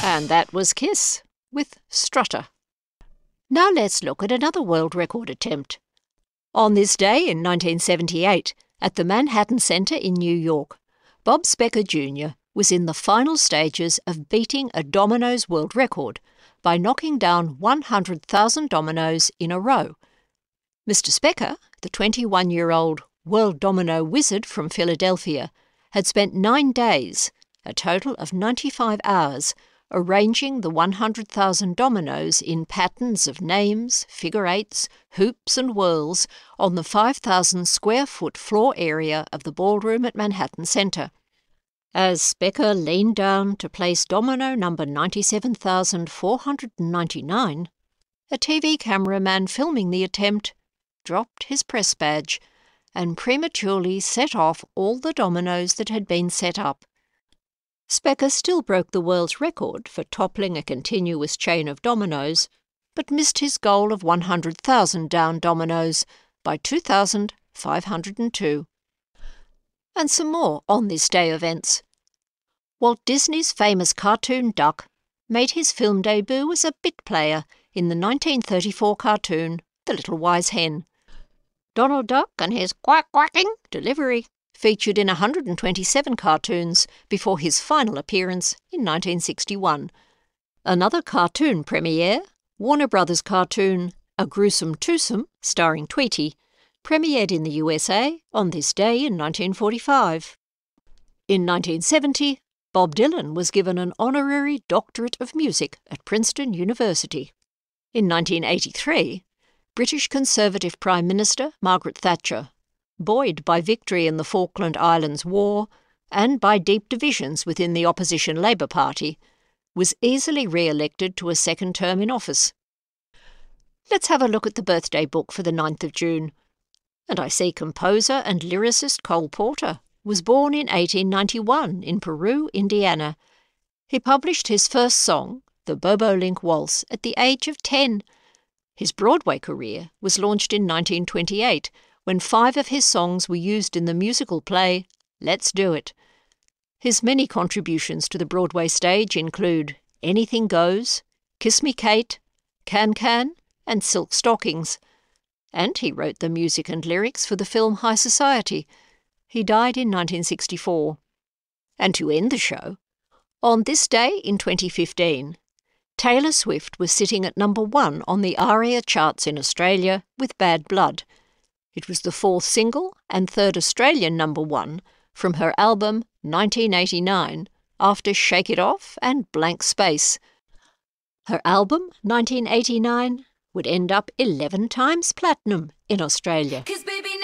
And that was Kiss with Strutter. Now let's look at another world record attempt. On this day in 1978, at the Manhattan Center in New York, Bob Specker Jr. was in the final stages of beating a dominoes world record by knocking down 100,000 dominoes in a row. Mr. Specker, the 21-year-old world domino wizard from Philadelphia, had spent 9 days, a total of 95 hours, arranging the 100,000 dominoes in patterns of names, figure eights, hoops and whirls on the 5,000 square foot floor area of the ballroom at Manhattan Center. As Specker leaned down to place domino number 97,499, a TV cameraman filming the attempt dropped his press badge and prematurely set off all the dominoes that had been set up. Specker still broke the world's record for toppling a continuous chain of dominoes, but missed his goal of 100,000 down dominoes by 2,502. And some more on this day events. Walt Disney's famous cartoon Duck made his film debut as a bit player in the 1934 cartoon The Little Wise Hen. Donald Duck and his quack-quacking delivery featured in 127 cartoons before his final appearance in 1961. Another cartoon premiere, Warner Brothers cartoon A Gruesome Twosome, starring Tweety, premiered in the USA on this day in 1945. In 1970, Bob Dylan was given an honorary doctorate of music at Princeton University. In 1983, British Conservative Prime Minister Margaret Thatcher, buoyed by victory in the Falkland Islands War and by deep divisions within the opposition Labour Party, was easily re-elected to a second term in office. Let's have a look at the birthday book for the 9th of June. And I see composer and lyricist Cole Porter was born in 1891 in Peru, Indiana. He published his first song, the Bobolink Waltz, at the age of 10. His Broadway career was launched in 1928, when 5 of his songs were used in the musical play Let's Do It. His many contributions to the Broadway stage include Anything Goes, Kiss Me Kate, Can Can, and Silk Stockings. And he wrote the music and lyrics for the film High Society. He died in 1964. And to end the show, on this day in 2015, Taylor Swift was sitting at number 1 on the ARIA charts in Australia with Bad Blood. It was the 4th single and 3rd Australian number 1 from her album 1989, after Shake It Off and Blank Space. Her album 1989 would end up 11 times platinum in Australia.